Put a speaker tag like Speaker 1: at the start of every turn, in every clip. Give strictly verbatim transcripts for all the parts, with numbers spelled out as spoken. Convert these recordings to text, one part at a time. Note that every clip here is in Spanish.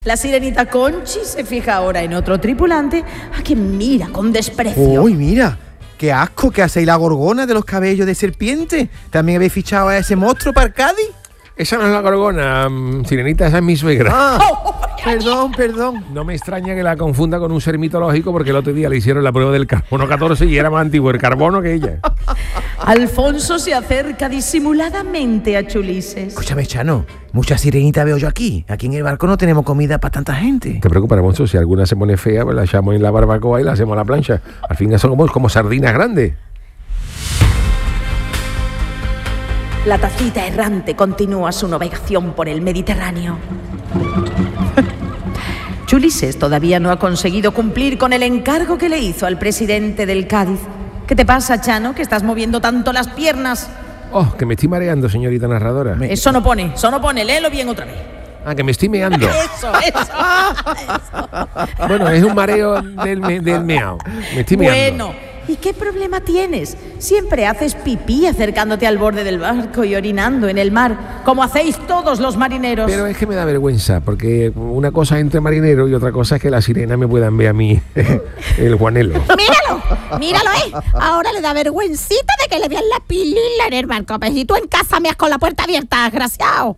Speaker 1: La sirenita Conchi se fija ahora en otro tripulante a quien mira con desprecio.
Speaker 2: ¡Uy, mira! ¡Qué asco que hacéis la gorgona de los cabellos de serpiente! ¿También habéis fichado a ese monstruo para el Cádiz?
Speaker 3: Esa no es la gorgona, um, sirenita, esa es mi suegra.
Speaker 2: Ah, perdón, perdón.
Speaker 3: No me extraña que la confunda con un ser mitológico porque el otro día le hicieron la prueba del carbono catorce y era más antiguo el carbono que ella.
Speaker 1: Alfonso se acerca disimuladamente a Chulises.
Speaker 2: Escúchame, Chano, mucha sirenita veo yo aquí. Aquí en el barco no tenemos comida para tanta gente.
Speaker 3: Te preocupes, Alfonso, si alguna se pone fea, pues la echamos en la barbacoa y la hacemos a la plancha. Al fin son como, como sardinas grandes.
Speaker 1: La tacita errante continúa su navegación por el Mediterráneo. Chulises todavía no ha conseguido cumplir con el encargo que le hizo al presidente del Cádiz. ¿Qué te pasa, Chano, que estás moviendo tanto las piernas?
Speaker 3: Oh, que me estoy mareando, señorita narradora.
Speaker 1: Me... Eso no pone, eso no pone, léelo bien otra vez.
Speaker 3: Ah, que me estoy meando.
Speaker 1: Eso, eso, eso.
Speaker 3: Bueno, es un mareo del, me, del meao. Me estoy meando.
Speaker 1: Bueno. ¿Y qué problema tienes? Siempre haces pipí acercándote al borde del barco y orinando en el mar, como hacéis todos los marineros.
Speaker 3: Pero es que me da vergüenza, porque una cosa es entre marineros y otra cosa es que las sirenas me puedan ver a mí el Juanelo.
Speaker 4: ¡Míralo! ¡Míralo, eh! Ahora le da vergüencita de que le vean la pilila en el barco. Pues si tú en casa me has con la puerta abierta, desgraciado.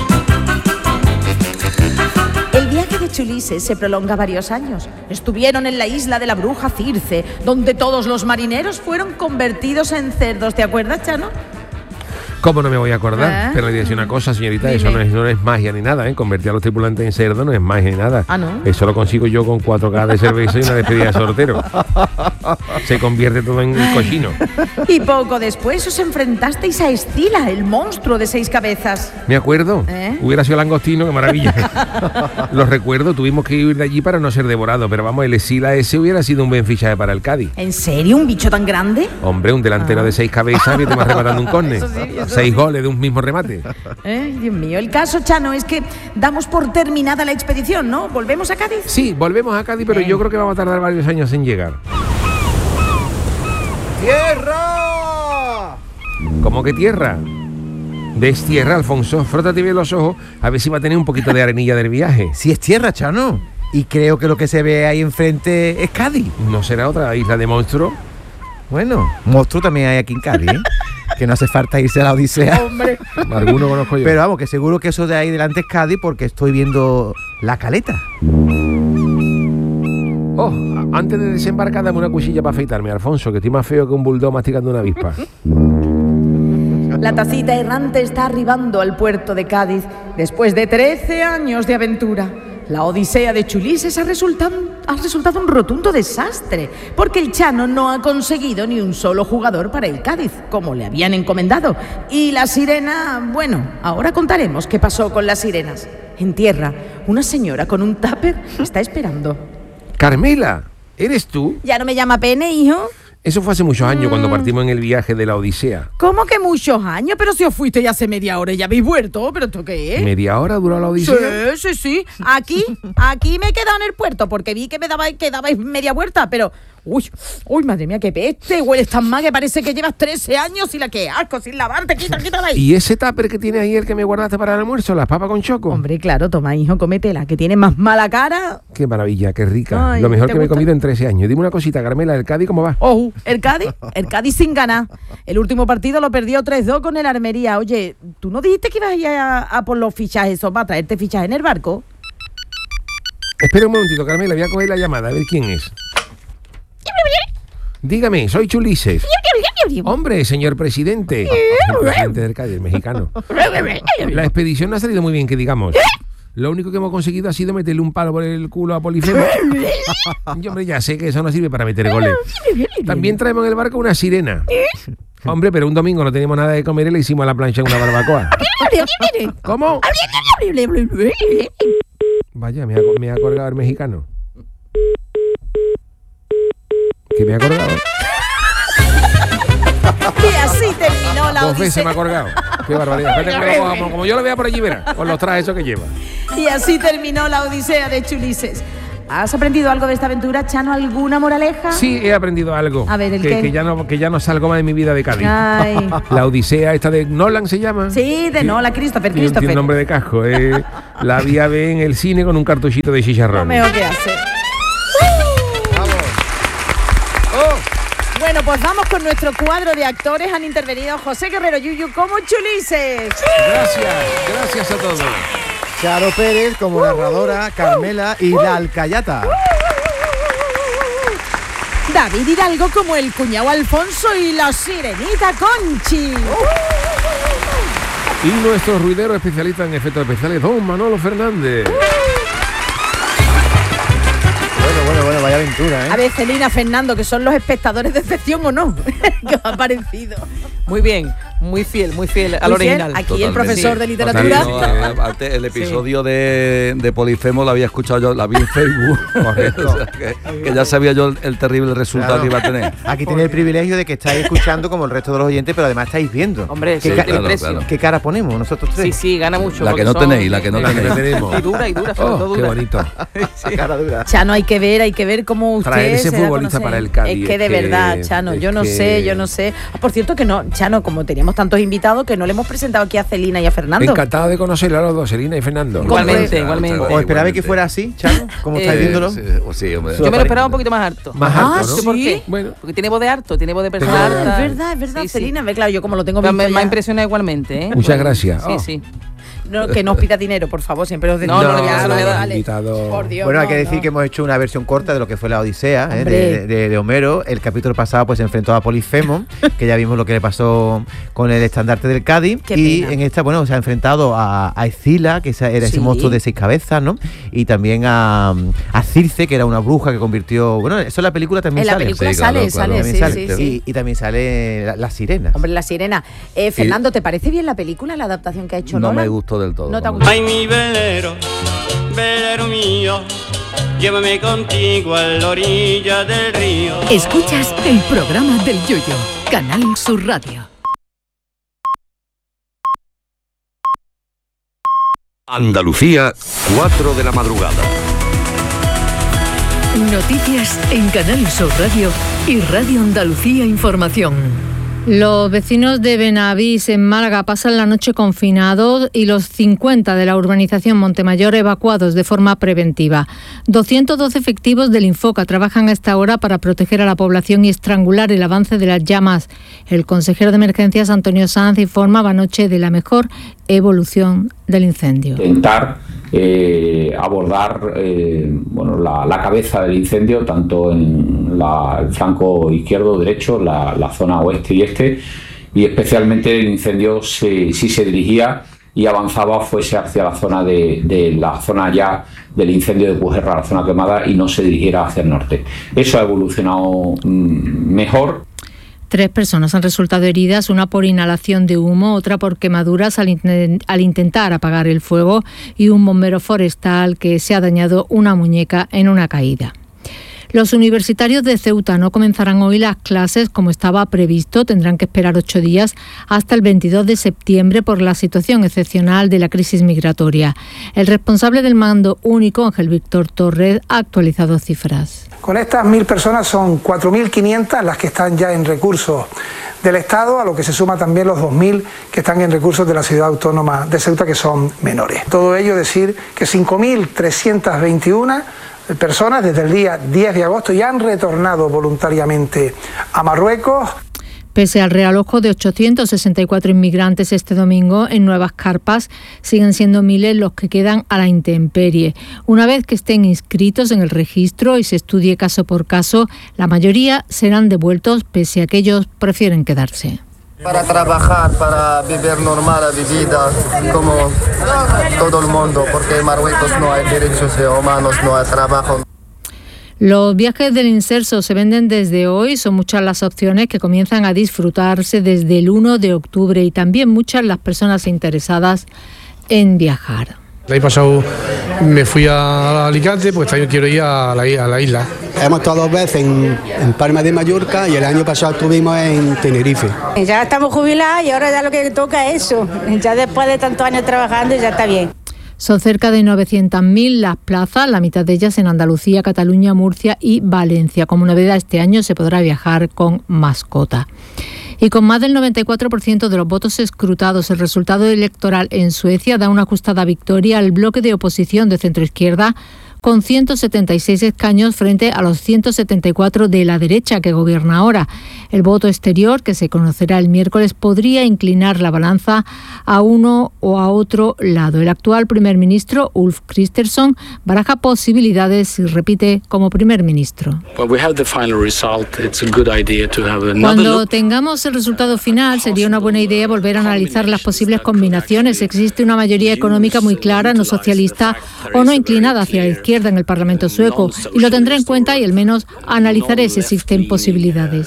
Speaker 1: El viaje de Chulises se prolonga varios años. Estuvieron en la isla de la bruja Circe, donde todos los marineros fueron convertidos en cerdos. ¿Te acuerdas, Chano?
Speaker 3: ¿Cómo no me voy a acordar?
Speaker 1: ¿Eh?
Speaker 3: Pero le voy a decir una cosa, señorita,
Speaker 1: Dime.
Speaker 3: eso no es, no es magia ni nada, ¿eh? Convertir a los tripulantes en cerdo no es magia ni nada.
Speaker 1: Ah, ¿no?
Speaker 3: Eso lo consigo yo con cuatro cajas de cerveza y una despedida de soltero. Se convierte todo en cochino.
Speaker 1: Y poco después os enfrentasteis a Escila, el monstruo de seis cabezas.
Speaker 3: Me acuerdo.
Speaker 1: ¿Eh?
Speaker 3: Hubiera sido langostino, qué maravilla. Los recuerdo, tuvimos que ir de allí para no ser devorados, pero vamos, el Escila ese hubiera sido un buen fichaje para el Cádiz.
Speaker 1: ¿En serio? ¿Un bicho tan grande?
Speaker 3: Hombre, un delantero
Speaker 1: Ah.
Speaker 3: de seis cabezas, vete más rematando un córner.
Speaker 1: Eso sí, eso
Speaker 3: Seis
Speaker 1: sí.
Speaker 3: goles de un mismo remate.
Speaker 1: ¿Eh? Dios mío, el caso, Chano, es que damos por terminada la expedición, ¿no? ¿Volvemos a Cádiz?
Speaker 3: Sí, volvemos a Cádiz, pero
Speaker 1: Eh.
Speaker 3: yo creo que vamos a tardar varios años en llegar.
Speaker 2: ¡Tierra!
Speaker 3: ¿Cómo que tierra? Destierra, Alfonso. Frótate bien los ojos a ver si va a tener un poquito de arenilla del viaje.
Speaker 2: Sí es tierra, Chano. Y creo que lo que se ve ahí enfrente es Cádiz.
Speaker 3: ¿No será otra isla de monstruo?
Speaker 2: Bueno, monstruo también hay aquí en Cádiz, ¿eh? Que no hace falta irse a la Odisea.
Speaker 1: Hombre.
Speaker 3: Alguno conozco yo.
Speaker 2: Pero vamos, que seguro que eso de ahí delante es Cádiz porque estoy viendo la caleta.
Speaker 3: Oh, antes de desembarcar, dame una cuchilla para afeitarme, Alfonso, que estoy más feo que un bulldog masticando una avispa.
Speaker 1: La tacita errante está arribando al puerto de Cádiz después de trece años de aventura. La odisea de Chulises ha resultado, ha resultado un rotundo desastre, porque el Chano no ha conseguido ni un solo jugador para el Cádiz, como le habían encomendado. Y la sirena, bueno, ahora contaremos qué pasó con las sirenas. En tierra, una señora con un tupper está esperando.
Speaker 3: Carmela, ¿eres tú?
Speaker 4: ¿Ya no me llama Pene, hijo?
Speaker 3: Eso fue hace muchos años, cuando partimos en el viaje de la Odisea.
Speaker 4: ¿Cómo que muchos años? Pero si os fuiste ya hace media hora y ya habéis vuelto. ¿Pero esto qué es?
Speaker 3: ¿Media hora duró la Odisea?
Speaker 4: Sí, sí, sí. Aquí, aquí me he quedado en el puerto porque vi que me dabais, que dabais media vuelta, pero... Uy, uy, madre mía, qué peste. Hueles tan mal que parece que llevas trece años y la que asco, sin lavarte, quita, quítala ahí.
Speaker 3: ¿Y ese tupper que tienes ahí, el que me guardaste para el almuerzo, las papas con choco?
Speaker 1: Hombre, claro, toma, hijo, cómetela, que tiene más mala cara.
Speaker 3: Qué maravilla, qué rica.
Speaker 1: Ay,
Speaker 3: Lo mejor
Speaker 1: ¿te
Speaker 3: que me he
Speaker 1: gusta?
Speaker 3: comido en trece años. Dime una cosita, Carmela, ¿el Cádiz cómo va?
Speaker 1: Ojo, el Cádiz, el Cádiz sin ganar. El último partido lo perdió tres dos con el Armería. Oye, ¿tú no dijiste que ibas a ir a, a por los fichajes esos para traerte fichajes en el barco?
Speaker 3: Espera un momentito, Carmela, voy a coger la llamada, a ver quién es. Dígame, soy Chulises. Hombre, señor presidente. El presidente del Cádiz, el mexicano. La expedición no ha salido muy bien, que digamos. Lo único que hemos conseguido ha sido meterle un palo por el culo a Polifemo. Yo, hombre, ya sé que eso no sirve para meter goles. También traemos en el barco una sirena. Hombre, pero un domingo no teníamos nada de comer y le hicimos a la plancha una barbacoa. ¿Cómo? Vaya, me ha, me ha colgado el mexicano. ¿Que me ha colgado?
Speaker 1: Y así terminó la
Speaker 3: Dos veces
Speaker 1: odisea.
Speaker 3: me ha colgado. Qué barbaridad. Espérate que lo cojamos. Como yo lo vea por allí, verá. Con los trajes esos que lleva.
Speaker 1: Y así terminó la odisea de Chulises. ¿Has aprendido algo de esta aventura, Chano? ¿Alguna moraleja?
Speaker 3: Sí, he aprendido algo.
Speaker 1: A ver, ¿el
Speaker 3: que,
Speaker 1: qué?
Speaker 3: que ya no que ya no salgo más de mi vida de Cádiz.
Speaker 1: Ay.
Speaker 3: La Odisea esta de Nolan se llama.
Speaker 1: Sí, de Nolan, Christopher,
Speaker 3: Tiene,
Speaker 1: Christopher.
Speaker 3: tiene nombre de casco. Eh. La vi a ver en el cine con un cartuchito de chicharrón.
Speaker 1: Lo mejor que hace. Bueno, pues vamos con nuestro cuadro de actores. Han intervenido José Guerrero Yuyu como Chulises.
Speaker 3: Gracias, gracias a todos.
Speaker 2: Charo Pérez como narradora, Carmela y la Alcayata.
Speaker 1: David Hidalgo como el cuñado Alfonso y la sirenita Conchi.
Speaker 3: Y nuestro ruidero especialista en efectos especiales, don Manolo Fernández.
Speaker 2: Bueno, bueno, bueno, vaya aventura, ¿eh?
Speaker 1: A ver, Celina, Fernando, que son los espectadores de excepción o no. ¿Qué os ha parecido?
Speaker 5: Muy bien, muy fiel, muy fiel al
Speaker 1: Muy fiel.
Speaker 5: original.
Speaker 1: Aquí
Speaker 6: Totalmente.
Speaker 1: el profesor
Speaker 6: Sí,
Speaker 1: de literatura.
Speaker 6: totalmente. No, antes, el episodio sí. de, de Polifemo lo había escuchado yo, la vi en Facebook. O sea, que, que ya sabía yo el, el terrible resultado
Speaker 2: Claro.
Speaker 6: que iba a tener.
Speaker 2: Aquí tenéis el privilegio de que estáis escuchando como el resto de los oyentes, pero además estáis viendo.
Speaker 5: Hombre,
Speaker 2: ¿Qué,
Speaker 5: sí,
Speaker 2: ca-
Speaker 5: claro,
Speaker 6: claro.
Speaker 2: ¿Qué cara ponemos nosotros tres?
Speaker 5: Sí, sí, gana mucho.
Speaker 6: La
Speaker 5: porque
Speaker 6: que no
Speaker 5: son-
Speaker 6: tenéis, la que no
Speaker 3: La que no
Speaker 6: tenéis.
Speaker 3: tenemos.
Speaker 5: Y dura, y dura, sobre todo
Speaker 3: Oh, qué
Speaker 5: dura.
Speaker 3: bonito.
Speaker 2: Cara dura.
Speaker 1: Chano, hay que ver, hay que ver cómo usted
Speaker 3: Traer ese
Speaker 1: se da a
Speaker 3: futbolista
Speaker 1: conocer.
Speaker 3: para el Cádiz,
Speaker 1: Es que de
Speaker 3: es que-
Speaker 1: verdad, Chano, yo
Speaker 3: es
Speaker 1: no
Speaker 3: que-
Speaker 1: sé, yo no sé. Ah, por cierto que no, Chano, como teníamos tantos invitados que no le hemos presentado aquí a Celina y a Fernando.
Speaker 3: Encantado de conocerle a los dos, Selina y Fernando.
Speaker 5: Igualmente,
Speaker 6: Claro,
Speaker 5: igualmente.
Speaker 6: claro.
Speaker 2: ¿O esperabais
Speaker 6: Igualmente.
Speaker 2: que fuera así, Chano? ¿Cómo estáis
Speaker 5: Eh,
Speaker 2: viéndolo?
Speaker 6: Sí, sí, hombre.
Speaker 5: Yo me lo esperaba un poquito más alto.
Speaker 3: Más
Speaker 1: Ah,
Speaker 3: alto, ¿no?
Speaker 5: No sé por
Speaker 1: ¿sí?
Speaker 5: qué.
Speaker 3: Bueno.
Speaker 5: Porque tiene voz de harto, tiene voz de persona
Speaker 3: Tengo-
Speaker 1: Ah,
Speaker 5: harta.
Speaker 1: es verdad, es verdad,
Speaker 5: Sí, sí.
Speaker 1: Celina. Ve, claro, yo como lo tengo
Speaker 5: Pero
Speaker 1: visto
Speaker 5: me, me ha
Speaker 1: ya.
Speaker 5: impresionado igualmente, ¿eh?
Speaker 3: Muchas gracias.
Speaker 5: Sí,
Speaker 3: Oh.
Speaker 5: sí.
Speaker 1: No, que no os pida dinero, por favor, siempre os
Speaker 5: No, no,
Speaker 1: no,
Speaker 5: no,
Speaker 1: ya,
Speaker 5: no,
Speaker 1: vale,
Speaker 5: no, no,
Speaker 1: vale.
Speaker 3: invitado.
Speaker 1: Por Dios,
Speaker 2: Bueno, hay
Speaker 1: no,
Speaker 2: que decir
Speaker 1: no.
Speaker 2: que hemos hecho una versión corta de lo que fue la Odisea, ¿eh?
Speaker 1: Hombre.
Speaker 2: de, de- de Homero. El capítulo pasado pues se enfrentó a Polifemo, que ya vimos lo que le pasó con el estandarte del Cádiz.
Speaker 1: Qué
Speaker 2: y
Speaker 1: pena.
Speaker 2: en esta, bueno, se ha enfrentado a, a Escila, que esa- era ese
Speaker 1: Sí.
Speaker 2: monstruo de seis cabezas, ¿no? Y también a, a Circe, que era una bruja que convirtió... Bueno, eso en la película también
Speaker 1: En la
Speaker 2: sale.
Speaker 1: película
Speaker 6: Sí, claro,
Speaker 1: sale,
Speaker 6: claro.
Speaker 1: sale,
Speaker 2: También
Speaker 1: sí,
Speaker 2: sale.
Speaker 1: sí, sí.
Speaker 2: Y, y también sale la, la sirena.
Speaker 1: Hombre, la sirena. Eh, Fernando, ¿te parece bien la película, la adaptación que ha hecho
Speaker 6: No
Speaker 1: Nolan?
Speaker 6: me gustó del todo.
Speaker 1: No te ha
Speaker 6: me
Speaker 1: gustado.
Speaker 7: Ay, mi velero, velero mío, llévame contigo a la orilla del río.
Speaker 8: Escuchas el programa del Yoyo, Canal Sur Radio.
Speaker 9: Andalucía, cuatro de la madrugada.
Speaker 8: Noticias en Canal Sur Radio y Radio Andalucía Información.
Speaker 10: Los vecinos de Benavís, en Málaga, pasan la noche confinados y los cincuenta de la urbanización Montemayor evacuados de forma preventiva. doscientos doce efectivos del Infoca trabajan a esta hora para proteger a la población y estrangular el avance de las llamas. El consejero de Emergencias, Antonio Sanz, informaba anoche de la mejor evolución del incendio.
Speaker 11: Intentar eh, abordar eh, bueno, la, la cabeza del incendio, tanto en la, el flanco izquierdo, derecho, la, la zona oeste y este, y especialmente el incendio, si, si se dirigía y avanzaba, fuese hacia la zona de, de la zona ya del incendio de Pujerra, la zona quemada, y no se dirigiera hacia el norte. Eso ha evolucionado mmm, mejor.
Speaker 10: Tres personas han resultado heridas, una por inhalación de humo, otra por quemaduras al, inten- al intentar apagar el fuego y un bombero forestal que se ha dañado una muñeca en una caída. Los universitarios de Ceuta no comenzarán hoy las clases como estaba previsto. Tendrán que esperar ocho días hasta el veintidós de septiembre por la situación excepcional de la crisis migratoria. El responsable del mando único, Ángel Víctor Torres, ha actualizado cifras.
Speaker 12: Con estas mil personas son cuatro mil quinientas las que están ya en recursos del Estado, a lo que se suma también los dos mil que están en recursos de la ciudad autónoma de Ceuta, que son menores. Todo ello decir que cinco mil trescientas veintiuna personas desde el día diez de agosto ya han retornado voluntariamente a Marruecos.
Speaker 10: Pese al realojo de ochocientos sesenta y cuatro inmigrantes este domingo en nuevas carpas, siguen siendo miles los que quedan a la intemperie. Una vez que estén inscritos en el registro y se estudie caso por caso, la mayoría serán devueltos, pese a que ellos prefieren quedarse.
Speaker 13: Para trabajar, para vivir normal la vida, como todo el mundo, porque en Marruecos no hay derechos humanos, no hay trabajo.
Speaker 10: Los viajes del Inserso se venden desde hoy, son muchas las opciones que comienzan a disfrutarse desde el uno de octubre y también muchas las personas interesadas en viajar.
Speaker 14: El año pasado me fui a Alicante, pues este año quiero ir a la, a la isla.
Speaker 15: Hemos estado dos veces en, en Palma de Mallorca y el año pasado estuvimos en Tenerife.
Speaker 16: Ya estamos jubilados y ahora ya lo que toca es eso. Ya después de tantos años trabajando ya está bien.
Speaker 10: Son cerca de novecientas mil las plazas, la mitad de ellas en Andalucía, Cataluña, Murcia y Valencia. Como novedad, este año se podrá viajar con mascota. Y con más del noventa y cuatro por ciento de los votos escrutados, el resultado electoral en Suecia da una ajustada victoria al bloque de oposición de centroizquierda, con ciento setenta y seis escaños frente a los ciento setenta y cuatro de la derecha que gobierna ahora. El voto exterior, que se conocerá el miércoles, podría inclinar la balanza a uno o a otro lado. El actual primer ministro, Ulf Kristersson, baraja posibilidades si repite como primer ministro. Cuando tengamos el resultado final, sería una buena idea volver a analizar las posibles combinaciones. Existe una mayoría económica muy clara, no socialista o no inclinada hacia la izquierda en el Parlamento sueco, y lo tendré en cuenta y al menos analizaré si existen posibilidades.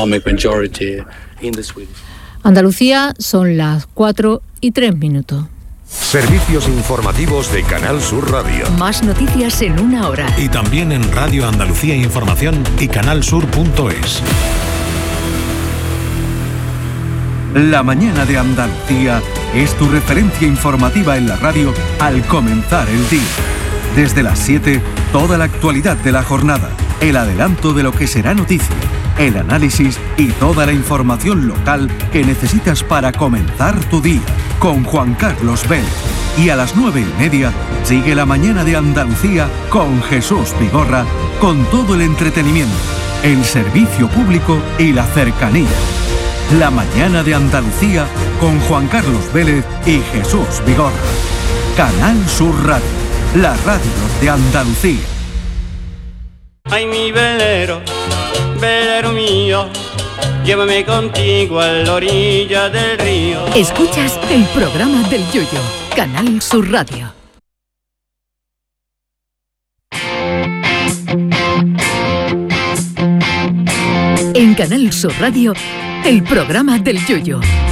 Speaker 10: Andalucía, son las cuatro y tres minutos.
Speaker 16: Servicios informativos de Canal Sur Radio.
Speaker 8: Más noticias en una hora.
Speaker 16: Y también en Radio Andalucía Información y canal sur punto es.
Speaker 17: La mañana de Andalucía es tu referencia informativa en la radio al comenzar el día. Desde las siete, toda la actualidad de la jornada, el adelanto de lo que será noticia, el análisis y toda la información local que necesitas para comenzar tu día, con Juan Carlos Vélez. Y a las nueve y media, sigue la mañana de Andalucía con Jesús Vigorra, con todo el entretenimiento, el servicio público y la cercanía. La mañana de Andalucía con Juan Carlos Vélez y Jesús Vigorra. Canal Sur Radio. La radio de Andalucía.
Speaker 7: Ay, mi velero, velero mío, llévame contigo a la orilla del río.
Speaker 8: Escuchas el programa del Yoyo, Canal Sur Radio. En Canal Sur Radio, el programa del Yoyo.